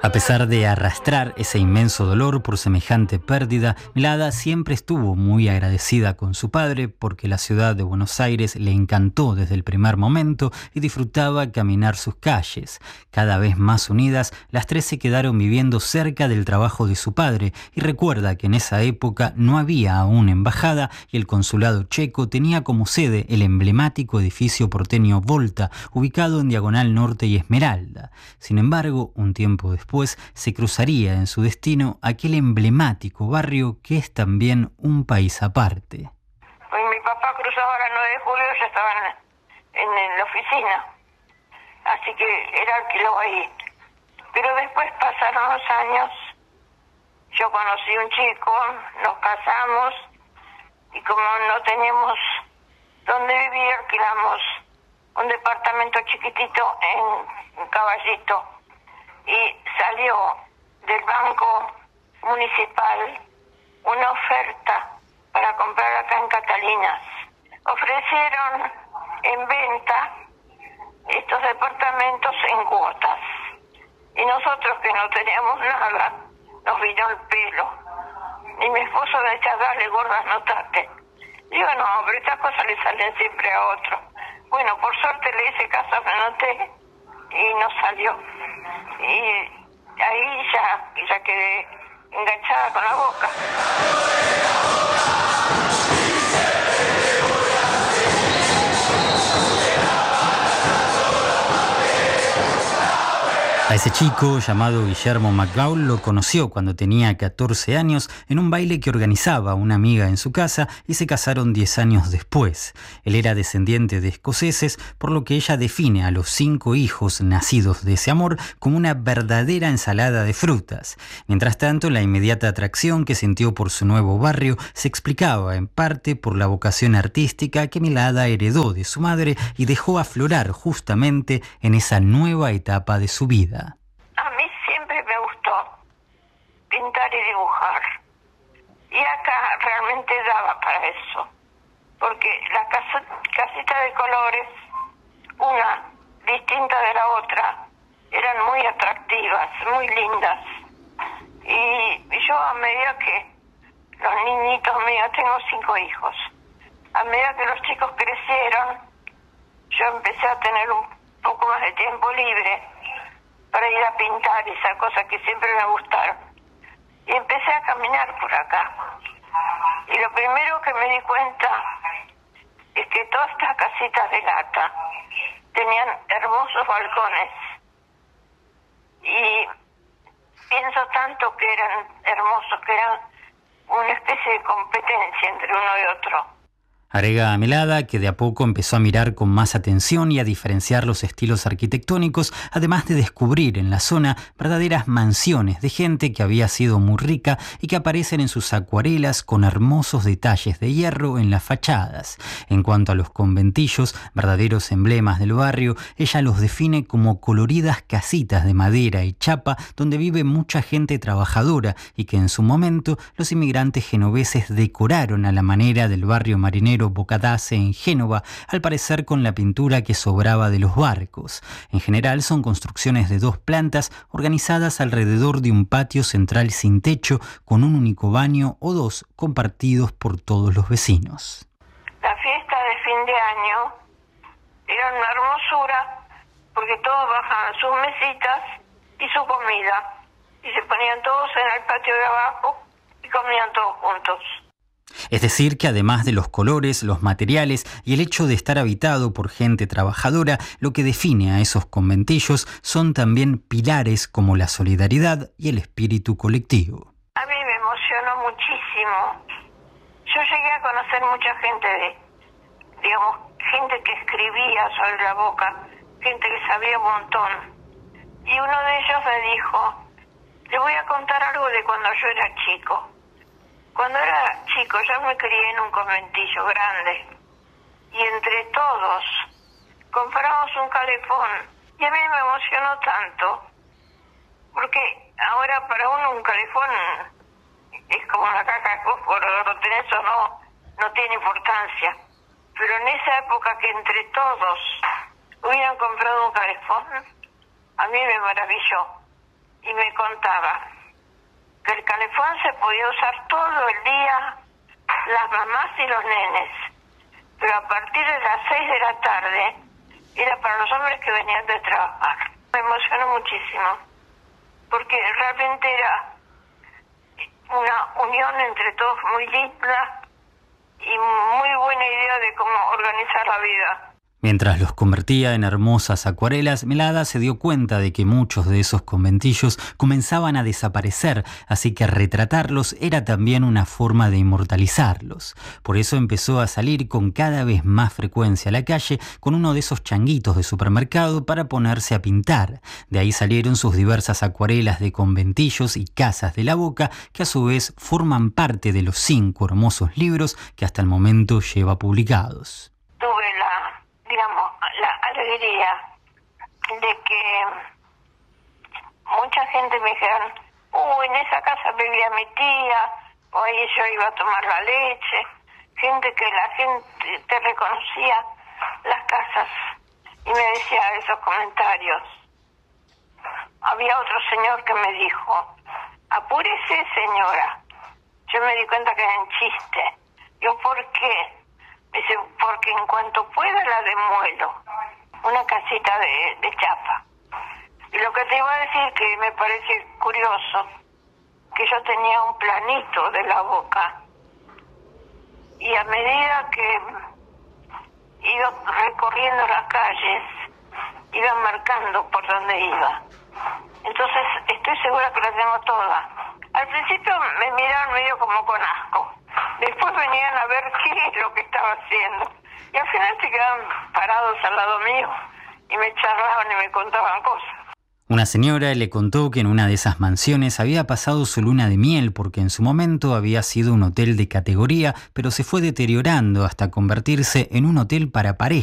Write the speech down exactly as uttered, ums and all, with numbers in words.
A pesar de arrastrar ese inmenso dolor por semejante pérdida, Milada siempre estuvo muy agradecida con su padre porque la ciudad de Buenos Aires le encantó desde el primer momento y disfrutaba caminar sus calles. Cada vez más unidas, las tres se quedaron viviendo cerca del trabajo de su padre y recuerda que en esa época no había aún embajada y el consulado checo tenía como sede el emblemático edificio porteño Volta, ubicado en Diagonal Norte y Esmeralda. Sin embargo, un tiempo después, Después se cruzaría en su destino aquel emblemático barrio que es también un país aparte. Pues mi papá cruzaba la nueve de julio, ya estaba en, en, en la oficina, así que era alquiló ahí. Pero después pasaron los años, yo conocí un chico, nos casamos y como no teníamos dónde vivir, alquilamos un departamento chiquitito en, en Caballito. Y salió del Banco Municipal una oferta para comprar acá en Catalinas. Ofrecieron en venta estos departamentos en cuotas. Y nosotros que no teníamos nada, nos vino el pelo. Y mi esposo me decía, dale gorda, anotate. Digo, no, pero estas cosas le salen siempre a otro. Bueno, por suerte le hice caso, me anoté y no salió. Y ahí ya, ya quedé enganchada con la boca. A ese chico llamado Guillermo McGaul lo conoció cuando tenía catorce años en un baile que organizaba una amiga en su casa y se casaron diez años después. Él era descendiente de escoceses, por lo que ella define a los cinco hijos nacidos de ese amor como una verdadera ensalada de frutas. Mientras tanto, la inmediata atracción que sintió por su nuevo barrio se explicaba en parte por la vocación artística que Milada heredó de su madre y dejó aflorar justamente en esa nueva etapa de su vida. A mí siempre me gustó pintar y dibujar. Y acá realmente daba para eso. Porque las casitas de colores, una distinta de la otra, eran muy atractivas, muy lindas. Y yo a medida que los niñitos míos, tengo cinco hijos, a medida que los chicos crecieron, yo empecé a tener un poco más de tiempo libre para ir a pintar esas cosas que siempre me gustaron. Y empecé a caminar por acá. Y lo primero que me di cuenta es que todas estas casitas de lata tenían hermosos balcones. Y pienso tanto que eran hermosos, que eran una especie de competencia entre uno y otro. Agrega Milada que de a poco empezó a mirar con más atención y a diferenciar los estilos arquitectónicos, además de descubrir en la zona verdaderas mansiones de gente que había sido muy rica y que aparecen en sus acuarelas con hermosos detalles de hierro en las fachadas. En cuanto a los conventillos, verdaderos emblemas del barrio, ella los define como coloridas casitas de madera y chapa donde vive mucha gente trabajadora y que en su momento los inmigrantes genoveses decoraron a la manera del barrio marinero Bocadace en Génova, al parecer con la pintura que sobraba de los barcos. En general son construcciones de dos plantas organizadas alrededor de un patio central sin techo, con un único baño o dos compartidos por todos los vecinos. La fiesta de fin de año era una hermosura porque todos bajaban sus mesitas y su comida y se ponían todos en el patio de abajo y comían todos juntos. Es decir, que además de los colores, los materiales y el hecho de estar habitado por gente trabajadora, lo que define a esos conventillos son también pilares como la solidaridad y el espíritu colectivo. A mí me emocionó muchísimo. Yo llegué a conocer mucha gente de, digamos, gente que escribía sobre la boca, gente que sabía un montón. Y uno de ellos me dijo, le voy a contar algo de cuando yo era chico. Cuando era chico yo me crié en un conventillo grande y entre todos compramos un calefón y a mí me emocionó tanto porque ahora para uno un calefón es como una caja de fósforo, lo tenés o no, no tiene importancia, pero en esa época que entre todos hubieran comprado un calefón, a mí me maravilló y me contaba que el calefón se podía usar todo el día, las mamás y los nenes, pero a partir de las seis de la tarde era para los hombres que venían de trabajar. Me emocionó muchísimo, porque realmente era una unión entre todos muy linda y muy buena idea de cómo organizar la vida. Mientras los convertía en hermosas acuarelas, Melada se dio cuenta de que muchos de esos conventillos comenzaban a desaparecer, así que retratarlos era también una forma de inmortalizarlos. Por eso empezó a salir con cada vez más frecuencia a la calle con uno de esos changuitos de supermercado para ponerse a pintar. De ahí salieron sus diversas acuarelas de conventillos y casas de la Boca, que a su vez forman parte de los cinco hermosos libros que hasta el momento lleva publicados. Tuve la... digamos, la alegría de que mucha gente me dijeron, uh, en esa casa vivía mi tía, o ahí yo iba a tomar la leche, gente que la gente te reconocía las casas y me decía esos comentarios. Había otro señor que me dijo, apúrese señora. Yo me di cuenta que era un chiste. Yo, ¿por qué? Dice, porque en cuanto pueda la demuelo, una casita de, de chapa. Y lo que te iba a decir, que me parece curioso, que yo tenía un planito de la Boca, y a medida que iba recorriendo las calles, iba marcando por donde iba. Entonces estoy segura que la tengo toda. Al principio me miraron medio como con asco. Después venían a ver qué es lo que estaba haciendo. Y al final se quedaban parados al lado mío y me charlaban y me contaban cosas. Una señora le contó que en una de esas mansiones había pasado su luna de miel porque en su momento había sido un hotel de categoría, pero se fue deteriorando hasta convertirse en un hotel para parejas.